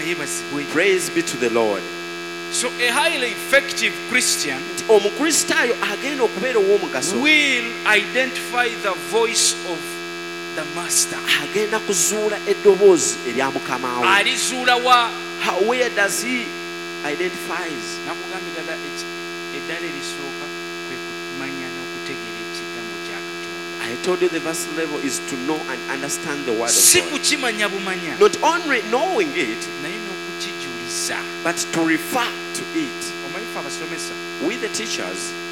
Praise be to the Lord. So a highly effective Christian Omukristaayo agenda okubeera ow'omugaso will identify the voice of the master. agenda kuzuula eddoboozi erya mukama we. Alizuula wa? Where does he identifies? Nakugambira eddala erisooka kwe kumanya n'okutegeera ekigambo kya Katonda. I told you the first level is to know and understand the word Si of God. kukimanya bumanya, Not only knowing it, naye n'okukijuliza. but to refer to it. Omanyi ffe abasomesa We the teachers,